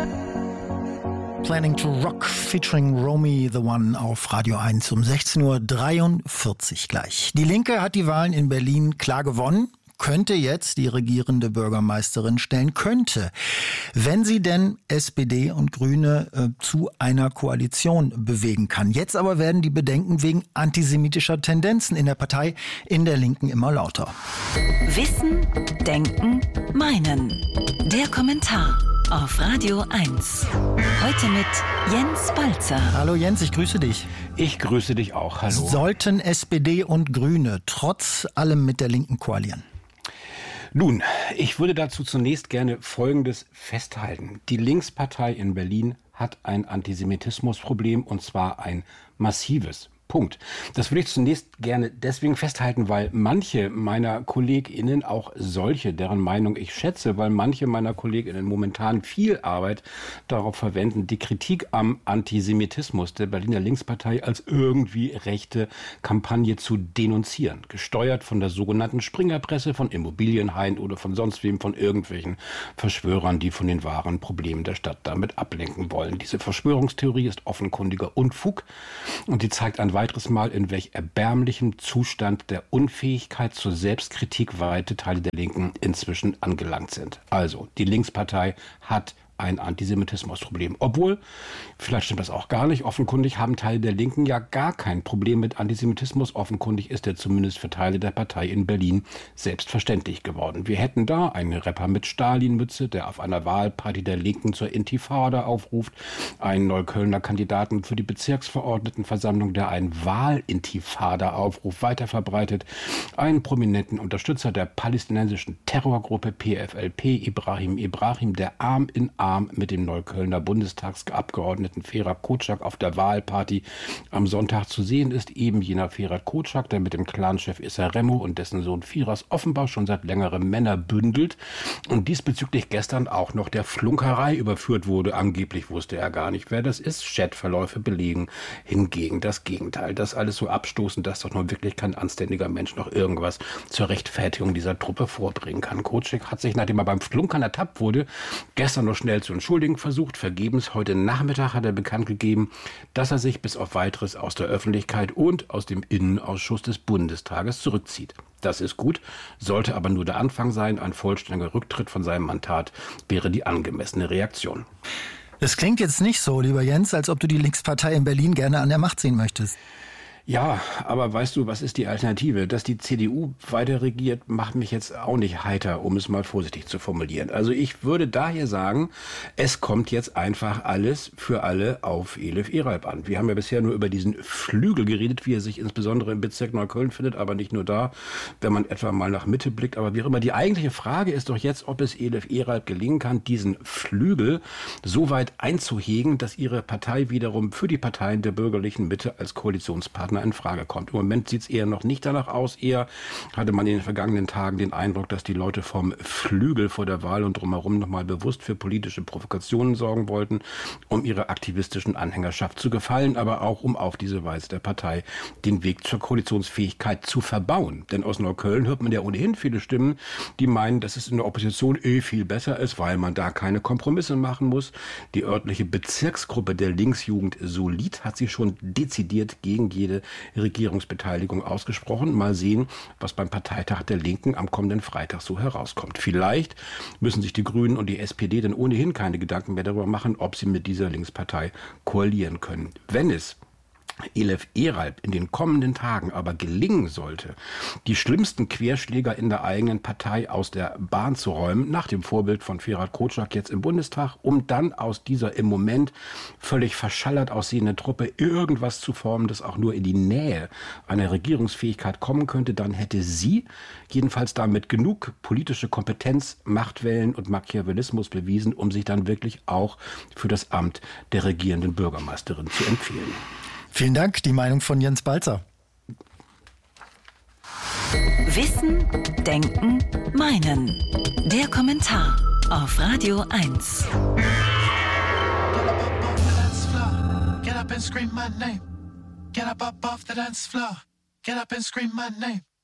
Planning to Rock featuring Romy the One auf Radio 1 um 16:43 Uhr gleich. Die Linke hat die Wahlen in Berlin klar gewonnen. Könnte jetzt die regierende Bürgermeisterin stellen, wenn sie denn SPD und Grüne zu einer Koalition bewegen kann. Jetzt aber werden die Bedenken wegen antisemitischer Tendenzen in der Partei in der Linken immer lauter. Wissen, Denken, Meinen. Der Kommentar auf Radio 1. Heute mit Jens Balzer. Hallo Jens, ich grüße dich. Ich grüße dich auch, hallo. Sollten SPD und Grüne trotz allem mit der Linken koalieren? Nun, ich würde dazu zunächst gerne Folgendes festhalten. Die Linkspartei in Berlin hat ein Antisemitismusproblem, und zwar ein massives. Punkt. Das würde ich zunächst gerne deswegen festhalten, weil manche meiner KollegInnen, auch solche, deren Meinung ich schätze, weil manche meiner KollegInnen momentan viel Arbeit darauf verwenden, die Kritik am Antisemitismus der Berliner Linkspartei als irgendwie rechte Kampagne zu denunzieren. Gesteuert von der sogenannten Springerpresse, von Immobilienhain oder von sonst wem, von irgendwelchen Verschwörern, die von den wahren Problemen der Stadt damit ablenken wollen. Diese Verschwörungstheorie ist offenkundiger Unfug und die zeigt ein weiteres Mal, in welch erbärmlichem Zustand der Unfähigkeit zur Selbstkritik weite Teile der Linken inzwischen angelangt sind. Also, die Linkspartei hat ein Antisemitismusproblem. Obwohl, vielleicht stimmt das auch gar nicht, offenkundig haben Teile der Linken ja gar kein Problem mit Antisemitismus. Offenkundig ist er zumindest für Teile der Partei in Berlin selbstverständlich geworden. Wir hätten da einen Rapper mit Stalin-Mütze, der auf einer Wahlparty der Linken zur Intifada aufruft, einen Neuköllner Kandidaten für die Bezirksverordnetenversammlung, der einen Wahl-Intifada-Aufruf weiterverbreitet, einen prominenten Unterstützer der palästinensischen Terrorgruppe PFLP, Ibrahim, der Arm in Arm mit dem Neuköllner Bundestagsabgeordneten Ferhat Kotschak auf der Wahlparty am Sonntag zu sehen ist. Eben jener Ferhat Kotschak, der mit dem Clanchef Issa Remo und dessen Sohn Firas offenbar schon seit längerem Männer bündelt und diesbezüglich gestern auch noch der Flunkerei überführt wurde. Angeblich wusste er gar nicht, wer das ist. Chatverläufe belegen hingegen das Gegenteil. Das alles so abstoßend, dass doch nun wirklich kein anständiger Mensch noch irgendwas zur Rechtfertigung dieser Truppe vorbringen kann. Kotschak hat sich, nachdem er beim Flunkern ertappt wurde, gestern noch schnell zu entschuldigen versucht, vergebens. Heute Nachmittag hat er bekannt gegeben, dass er sich bis auf Weiteres aus der Öffentlichkeit und aus dem Innenausschuss des Bundestages zurückzieht. Das ist gut, sollte aber nur der Anfang sein. Ein vollständiger Rücktritt von seinem Mandat wäre die angemessene Reaktion. Es klingt jetzt nicht so, lieber Jens, als ob du die Linkspartei in Berlin gerne an der Macht sehen möchtest. Ja, aber weißt du, was ist die Alternative? Dass die CDU weiter regiert, macht mich jetzt auch nicht heiter, um es mal vorsichtig zu formulieren. Also ich würde daher sagen, es kommt jetzt einfach alles für alle auf Elif Eralp an. Wir haben ja bisher nur über diesen Flügel geredet, wie er sich insbesondere im Bezirk Neukölln findet, aber nicht nur da, wenn man etwa mal nach Mitte blickt. Aber wie auch immer, die eigentliche Frage ist doch jetzt, ob es Elif Eralp gelingen kann, diesen Flügel so weit einzuhegen, dass ihre Partei wiederum für die Parteien der bürgerlichen Mitte als Koalitionspartner in Frage kommt. Im Moment sieht es eher noch nicht danach aus. Eher hatte man in den vergangenen Tagen den Eindruck, dass die Leute vom Flügel vor der Wahl und drumherum nochmal bewusst für politische Provokationen sorgen wollten, um ihrer aktivistischen Anhängerschaft zu gefallen, aber auch um auf diese Weise der Partei den Weg zur Koalitionsfähigkeit zu verbauen. Denn aus Neukölln hört man ja ohnehin viele Stimmen, die meinen, dass es in der Opposition viel besser ist, weil man da keine Kompromisse machen muss. Die örtliche Bezirksgruppe der Linksjugend Solid hat sich schon dezidiert gegen jede Regierungsbeteiligung ausgesprochen. Mal sehen, was beim Parteitag der Linken am kommenden Freitag so herauskommt. Vielleicht müssen sich die Grünen und die SPD dann ohnehin keine Gedanken mehr darüber machen, ob sie mit dieser Linkspartei koalieren können. Wenn es Elif Eralp in den kommenden Tagen aber gelingen sollte, die schlimmsten Querschläger in der eigenen Partei aus der Bahn zu räumen, nach dem Vorbild von Ferhat Kotschak jetzt im Bundestag, um dann aus dieser im Moment völlig verschallert aussehenden Truppe irgendwas zu formen, das auch nur in die Nähe einer Regierungsfähigkeit kommen könnte, dann hätte sie jedenfalls damit genug politische Kompetenz, Machtwellen und Machiavellismus bewiesen, um sich dann wirklich auch für das Amt der regierenden Bürgermeisterin zu empfehlen. Vielen Dank, die Meinung von Jens Balzer. Wissen, Denken, Meinen. Der Kommentar auf Radio 1. Get up and scream my name. Get up off the dance floor. Get up and scream my name.